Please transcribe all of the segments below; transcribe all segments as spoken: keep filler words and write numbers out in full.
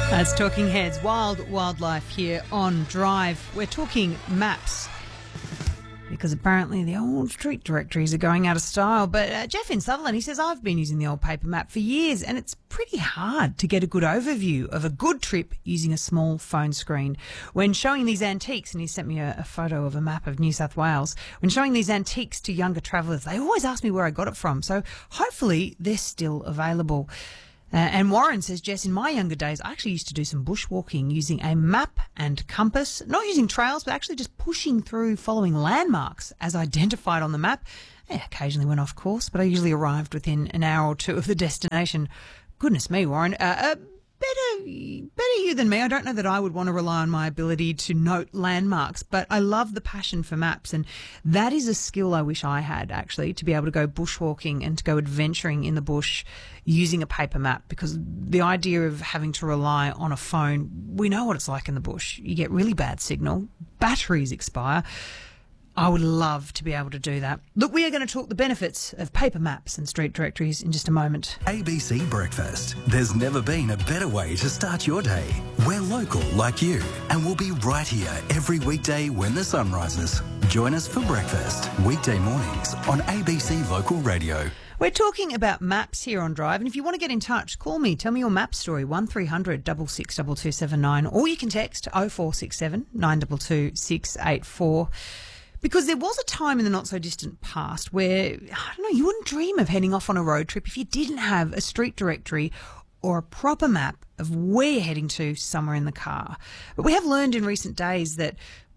That's Talking Heads, Wild Wildlife here on Drive. We're talking maps because apparently the old street directories are going out of style. But uh, Jeff in Sutherland, he says, I've been using the old paper map for years and it's pretty hard to get a good overview of a good trip using a small phone screen. When showing these antiques, and he sent me a, a photo of a map of New South Wales, when showing these antiques to younger travellers, they always ask me where I got it from. So hopefully they're still available. Uh, and Warren says, Jess, in my younger days, I actually used to do some bushwalking using a map and compass, not using trails, but actually just pushing through following landmarks as identified on the map. I occasionally went off course, but I usually arrived within an hour or two of the destination. Goodness me, Warren. Uh, uh, better, better you than me. I don't know that I would want to rely on my ability to note landmarks, but I love the passion for maps, and that is a skill I wish I had, actually, to be able to go bushwalking and to go adventuring in the bush using a paper map, because the idea of having to rely on a phone, we know what it's like in the bush. You get really bad signal, batteries expire. I would love to be able to do that. Look, we are going to talk the benefits of paper maps and street directories in just a moment. A B C Breakfast. There's never been a better way to start your day. We're local like you, and we'll be right here every weekday when the sun rises. Join us for breakfast, weekday mornings on A B C Local Radio. We're talking about maps here on Drive, and if you want to get in touch, call me. Tell me your map story, one three hundred six six two two seven nine, or you can text oh four six seven nine two two six eight four. Because there was a time in the not-so-distant past where, I don't know, you wouldn't dream of heading off on a road trip if you didn't have a street directory or a proper map of where you're heading to somewhere in the car. But we have learned in recent days that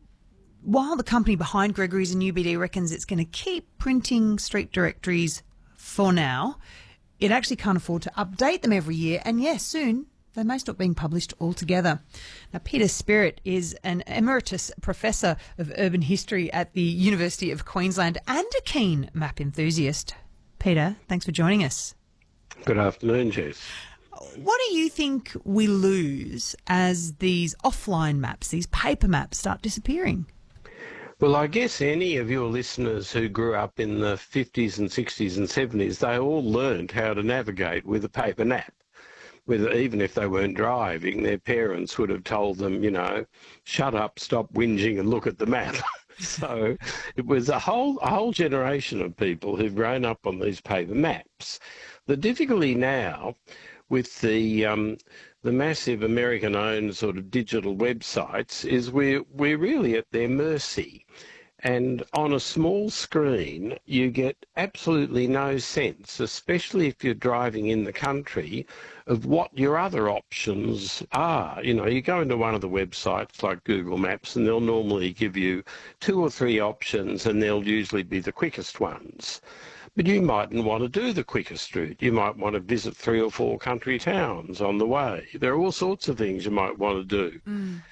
while the company behind Gregory's and U B D reckons it's going to keep printing street directories for now, it actually can't afford to update them every year. And yes, soon they may stop being published altogether. Now, Peter Spirit is an emeritus professor of urban history at the University of Queensland and a keen map enthusiast. Peter, thanks for joining us. Good afternoon, Jess. What do you think we lose as these offline maps, these paper maps, start disappearing? Well, I guess any of your listeners who grew up in the fifties and sixties and seventies, they all learned how to navigate with a paper map. With, even if they weren't driving, their parents would have told them, you know, shut up, stop whinging and look at the map. So it was a whole, a whole generation of people who've grown up on these paper maps. The difficulty now with the um, the massive American-owned sort of digital websites is we're, we're really at their mercy. And on a small screen, you get absolutely no sense, especially if you're driving in the country, of what your other options are. You know, you go into one of the websites like Google Maps and they'll normally give you two or three options and they'll usually be the quickest ones. But you mightn't want to do the quickest route. You might want to visit three or four country towns on the way. There are all sorts of things you might want to do. Mm.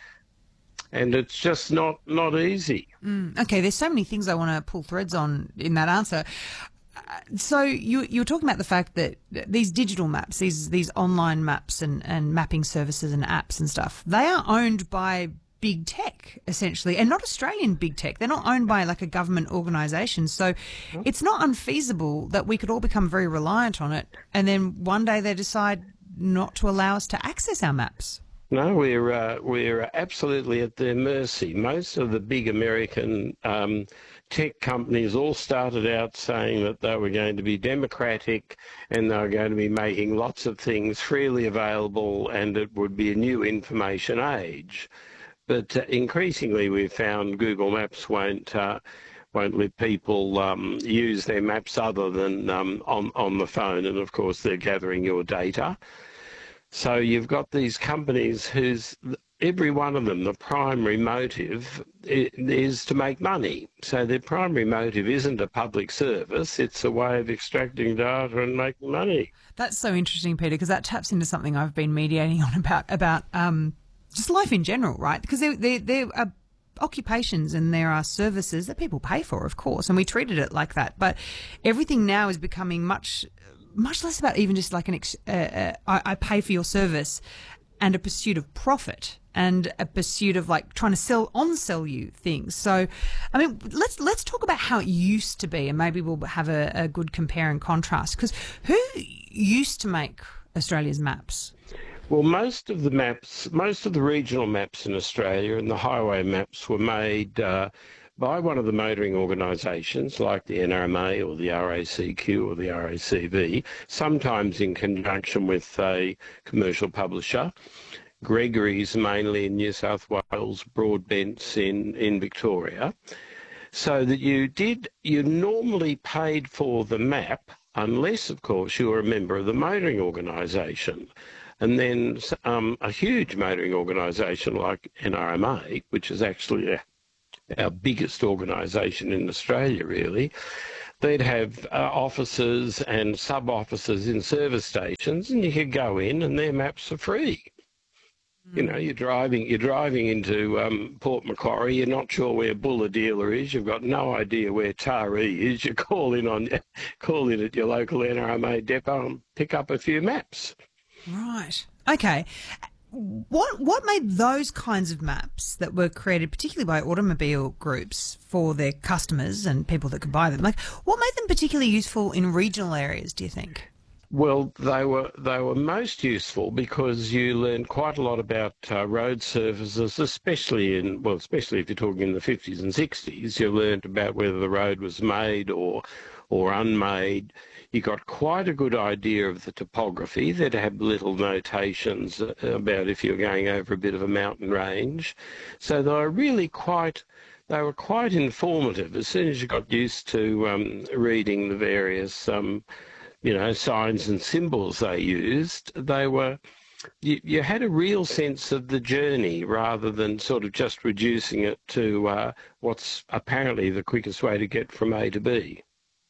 And it's just not, not easy. Mm, okay, there's so many things I want to pull threads on in that answer. Uh, so you you were talking about the fact that these digital maps, these these online maps and, and mapping services and apps and stuff, they are owned by big tech, essentially, and not Australian big tech. They're not owned by like a government organisation. So it's not unfeasible that we could all become very reliant on it and then one day they decide not to allow us to access our maps. No, we're uh, we're absolutely at their mercy. Most of the big American um, tech companies all started out saying that they were going to be democratic and they were going to be making lots of things freely available and it would be a new information age. But uh, increasingly we've found Google Maps won't uh, won't let people um, use their maps other than um, on, on the phone, and of course they're gathering your data. So you've got these companies whose, every one of them, the primary motive is to make money. So their primary motive isn't a public service, it's a way of extracting data and making money. That's so interesting, Peter, because that taps into something I've been mediating on about, about um, just life in general, right? Because there, there, there are occupations and there are services that people pay for, of course, and we treated it like that. But everything now is becoming much... much less about even just like an ex- uh, uh, I, I pay for your service and a pursuit of profit and a pursuit of like trying to sell on sell you things. So, I mean, let's let's talk about how it used to be and maybe we'll have a, a good compare and contrast, because who used to make Australia's maps? Well, most of the maps, most of the regional maps in Australia and the highway maps were made uh, by one of the motoring organisations like the N R M A or the R A C Q or the R A C V, sometimes in conjunction with a commercial publisher. Gregory's mainly in New South Wales, Broadbent's in, in Victoria. So that you did, you normally paid for the map, unless, of course, you were a member of the motoring organisation. And then um, a huge motoring organisation like N R M A, which is actually our biggest organisation in Australia, really, they'd have uh, offices and sub-offices in service stations, and you could go in and their maps are free. Mm. You know, you're driving, you're driving into um, Port Macquarie, you're not sure where Bulla Dealer is, you've got no idea where Taree is, you call in, on, call in at your local N R M A depot and pick up a few maps. Right. Okay. What what made those kinds of maps that were created particularly by automobile groups for their customers and people that could buy them, like what made them particularly useful in regional areas, do you think? Well, they were they were most useful because you learned quite a lot about uh, road surfaces, especially in well, especially if you're talking in the fifties and sixties. You learned about whether the road was made or or unmade. You got quite a good idea of the topography. They'd have little notations about if you're going over a bit of a mountain range. So they were really quite, they were quite informative. As soon as you got used to um, reading the various, um, you know, signs and symbols they used, they were, you, you had a real sense of the journey rather than sort of just reducing it to uh, what's apparently the quickest way to get from A to B.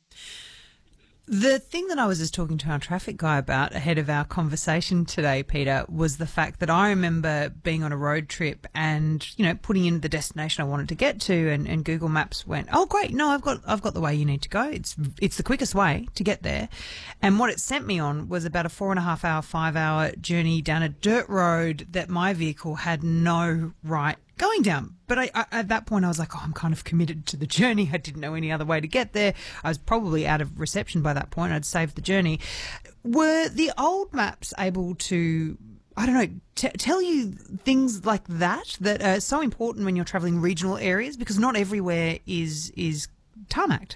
The thing that I was just talking to our traffic guy about ahead of our conversation today, Peter, was the fact that I remember being on a road trip and, you know, putting in the destination I wanted to get to, and, and Google Maps went, oh, great, no, I've got I've got the way you need to go. It's it's the quickest way to get there. And what it sent me on was about a four and a half hour, five hour journey down a dirt road that my vehicle had no right going down. But I, I, at that point, I was like, oh, I'm kind of committed to the journey. I didn't know any other way to get there. I was probably out of reception by that point. I'd saved the journey. Were the old maps able to, I don't know, t- tell you things like that that are so important when you're travelling regional areas? Because not everywhere is is tarmacked.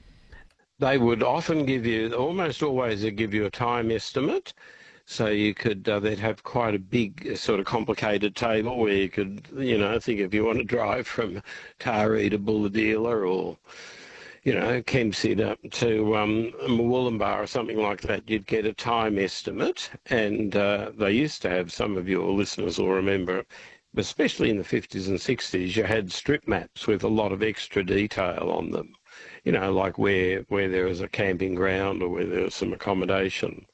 They would often give you, almost always, they give you a time estimate. So you could, uh, they'd have quite a big uh, sort of complicated table where you could, you know, think if you want to drive from Taree to Bulla Dealer or, you know, Kempsey to, to um, Murwillumbah or something like that, you'd get a time estimate. And uh, they used to have, some of your listeners will remember, especially in the fifties and sixties, you had strip maps with a lot of extra detail on them, you know, like where, where there was a camping ground or where there was some accommodation.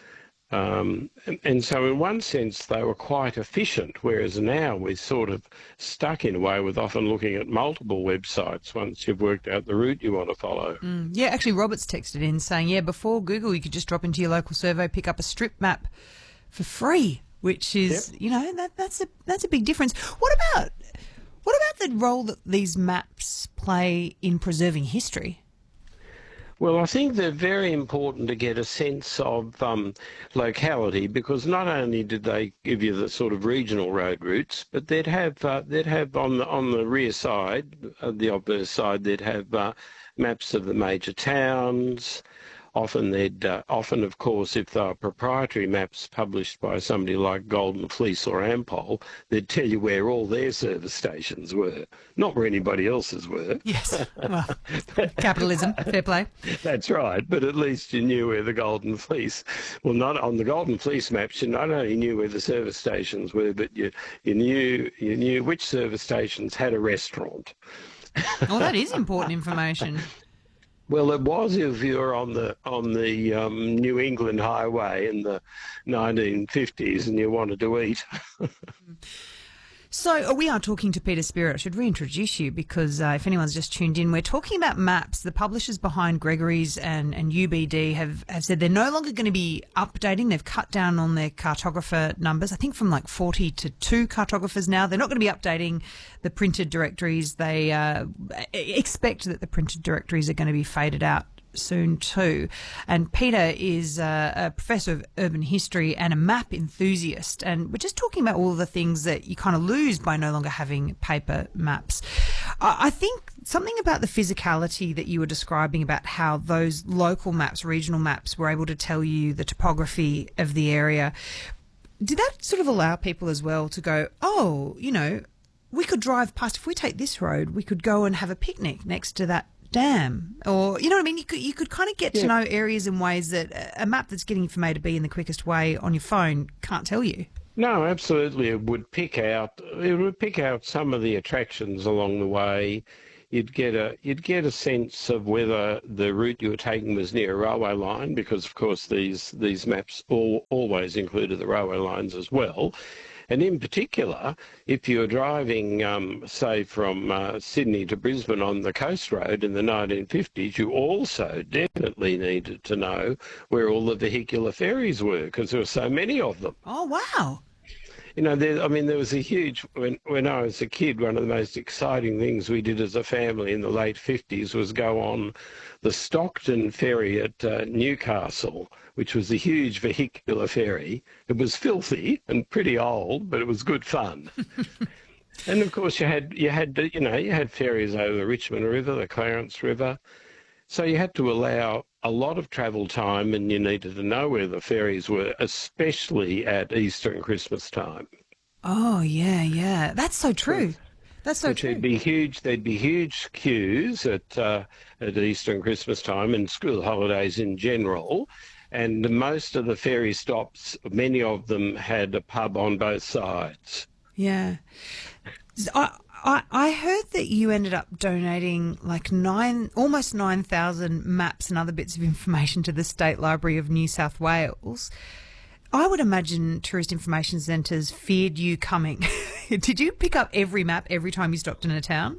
Um, and, and so in one sense they were quite efficient, whereas now we're sort of stuck in a way with often looking at multiple websites once you've worked out the route you want to follow. Mm, yeah, actually Robert's texted in saying, yeah, before Google you could just drop into your local survey, pick up a strip map for free, which is, yep. you know, that that's a that's a big difference. What about what about the role that these maps play in preserving history? Well, I think they're very important to get a sense of um, locality, because not only did they give you the sort of regional road routes, but they'd have uh, they'd have on the on the rear side, uh, the obverse side, they'd have uh, maps of the major towns. Often they'd uh, often, of course, if they were proprietary maps published by somebody like Golden Fleece or Ampol, they'd tell you where all their service stations were, not where anybody else's were. Yes, well, capitalism, fair play. That's right, but at least you knew where the Golden Fleece. Well, not on the Golden Fleece maps, you not only knew where the service stations were, but you you knew you knew which service stations had a restaurant. Oh, that is important information. Well, it was if you were on the on the um, New England Highway in the nineteen fifties and you wanted to eat. So we are talking to Peter Spearitt. I should reintroduce you because uh, if anyone's just tuned in, we're talking about maps. The publishers behind Gregory's and, and U B D have, have said they're no longer going to be updating. They've cut down on their cartographer numbers, I think from like forty to two cartographers now. They're not going to be updating the printed directories. They uh, expect that the printed directories are going to be faded out soon too. And Peter is uh, a professor of urban history and a map enthusiast. And we're just talking about all the things that you kind of lose by no longer having paper maps. I, I think something about the physicality that you were describing about how those local maps, regional maps, were able to tell you the topography of the area. Did that sort of allow people as well to go, oh, you know, we could drive past, if we take this road, we could go and have a picnic next to that dam? Or, you know what I mean? You could, you could kind of get yeah. to know areas in ways that a map that's getting you from A to B in the quickest way on your phone can't tell you. No, absolutely. It would pick out, it would pick out some of the attractions along the way. You'd get a you'd get a sense of whether the route you were taking was near a railway line, because of course these these maps all, always included the railway lines as well. And in particular, if you were driving, um, say, from uh, Sydney to Brisbane on the Coast Road in the nineteen fifties, you also definitely needed to know where all the vehicular ferries were, because there were so many of them. Oh, wow. You know, there, I mean, there was a huge, when, when I was a kid, one of the most exciting things we did as a family in the late fifties was go on the Stockton ferry at uh, Newcastle, which was a huge vehicular ferry. It was filthy and pretty old, but it was good fun. And of course, you had, you had, you know, you had ferries over the Richmond River, the Clarence River. So you had to allow a lot of travel time, and you needed to know where the ferries were, especially at Easter and Christmas time. Oh, yeah, yeah. That's so true. That's so Which true. There'd be huge, there'd be huge queues at, uh, at Easter and Christmas time and school holidays in general. And most of the ferry stops, many of them had a pub on both sides. Yeah. I, I, I heard that you ended up donating like nine, almost nine thousand maps and other bits of information to the State Library of New South Wales. I would imagine tourist information centres feared you coming. Did you pick up every map every time you stopped in a town?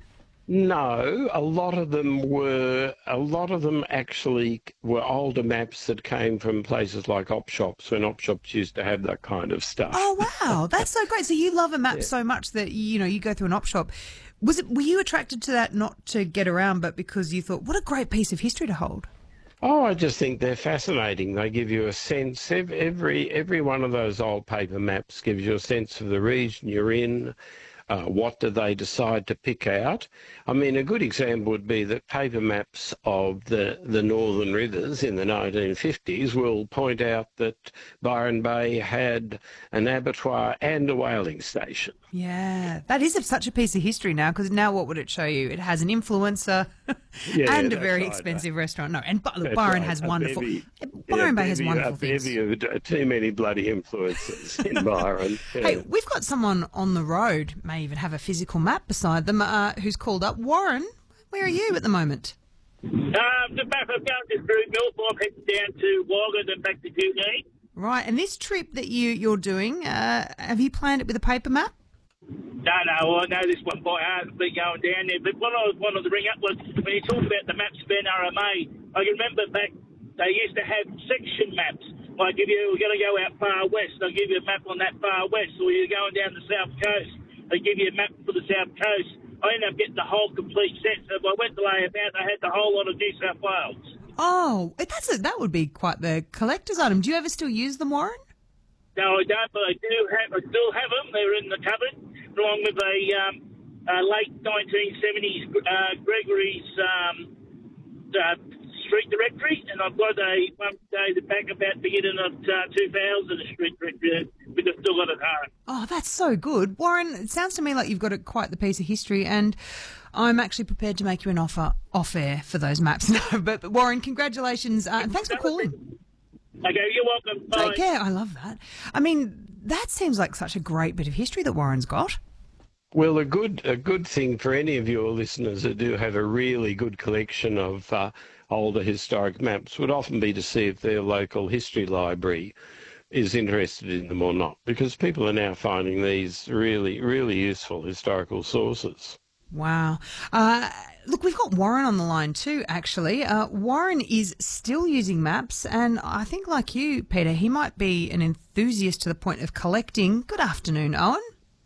No, a lot of them were, a lot of them actually were older maps that came from places like op shops, when op shops used to have that kind of stuff. Oh, wow. That's so great. So you love a map Yeah. so much that, you know, you go through an op shop. Was it, were you attracted to that not to get around, but because you thought, what a great piece of history to hold? Oh, I just think they're fascinating. They give you a sense, ev- every, every one of those old paper maps gives you a sense of the region you're in. Uh, what do they decide to pick out? I mean, a good example would be that paper maps of the, the northern rivers in the nineteen fifties will point out that Byron Bay had an abattoir and a whaling station. Yeah, that is such a piece of history now, because now what would it show you? It has an influencer Yeah, and a that's very right. expensive restaurant. No, and By- look, That's Byron right. has A wonderful. bevy- Byron yeah, Bay has bevy- wonderful a things. bevy of uh, too many bloody influences in Byron. Yeah. Hey, we've got someone on the road, may even have a physical map beside them, uh, who's called up. Warren, where are you at the moment? Um, just back from going to through Milford, I'm heading down to Wagga and back to Killeen. Right, and this trip that you, you're doing, uh, have you planned it with a paper map? No, no, I know this one by heart, been going down there. But what I wanted to bring up was when you talk about the maps being R M A, I can remember back they used to have section maps. Like if you were going to go out far west, they'll give you a map on that far west, or you're going down the south coast, they give you a map for the south coast. I ended up getting the whole complete set. So if I went to lay about, I had the whole lot of New South Wales. Oh, that's a, that would be quite the collector's item. Do you ever still use them, Warren? No, I don't, but I do have. I still have them. They're in the cupboard, along with a, um, a late nineteen seventies uh, Gregory's um, uh, street directory, and I've got a one dated back about beginning of uh, two thousand a street directory, but I've still got it home. Oh, that's so good. Warren, it sounds to me like you've got a, quite the piece of history, and I'm actually prepared to make you an offer off-air for those maps. No, but, but Warren, congratulations, uh, and thanks for calling. Okay, you're welcome. Bye. Take care. I love that. I mean, that seems like such a great bit of history that Warren's got. Well, a good a good thing for any of your listeners that do have a really good collection of uh, older historic maps would often be to see if their local history library is interested in them or not, because people are now finding these really, really useful historical sources. Wow. Uh, look, we've got Warren on the line too, actually. Uh, Warren is still using maps, and I think like you, Peter, he might be an enthusiast to the point of collecting. Good afternoon, Owen.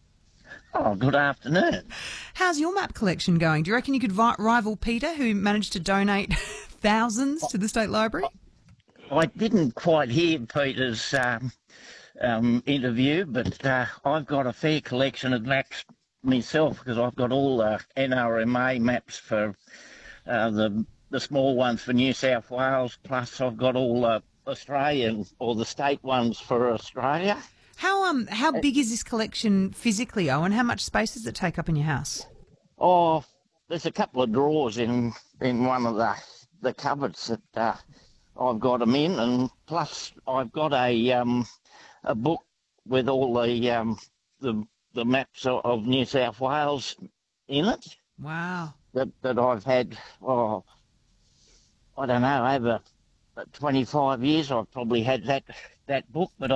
Oh, good afternoon. How's your map collection going? Do you reckon you could vi- rival Peter, who managed to donate thousands to the State Library? I didn't quite hear Peter's um, um, interview, but uh, I've got a fair collection of maps myself because I've got all the N R M A maps for uh, the the small ones for New South Wales, plus I've got all the Australian or the state ones for Australia. How um how big is this collection physically, Owen? How much space does it take up in your house? Oh, there's a couple of drawers in, in one of the, the cupboards that uh, I've got them in, and plus I've got a um a book with all the um the the maps of, of New South Wales in it. Wow. That that I've had, oh, I don't know, over twenty-five years I've probably had that that book, but